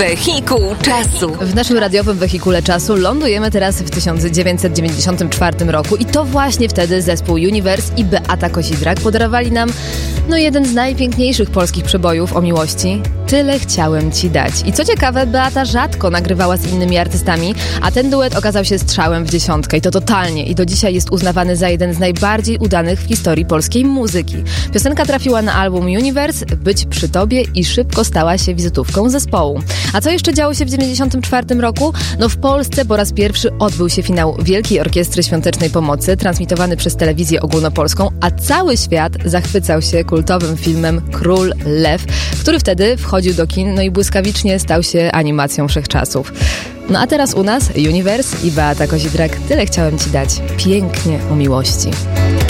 Wehikuł czasu. W naszym radiowym wehikule czasu lądujemy teraz w 1994 roku i to właśnie wtedy zespół Universe i Beata Kozidrak podarowali nam jeden z najpiękniejszych polskich przebojów o miłości. Tyle chciałem ci dać. I co ciekawe, Beata rzadko nagrywała z innymi artystami, a ten duet okazał się strzałem w dziesiątkę i to totalnie. I do dzisiaj jest uznawany za jeden z najbardziej udanych w historii polskiej muzyki. Piosenka trafiła na album Universe, Być przy tobie i szybko stała się wizytówką zespołu. A co jeszcze działo się w 1994 roku? W Polsce po raz pierwszy odbył się finał Wielkiej Orkiestry Świątecznej Pomocy, transmitowany przez telewizję ogólnopolską, a cały świat zachwycał się kultowym filmem Król Lew, który wtedy wchodził do kin, i błyskawicznie stał się animacją wszechczasów. A teraz u nas Universe i Beata Kozidrak. Tyle chciałem ci dać. Pięknie o miłości.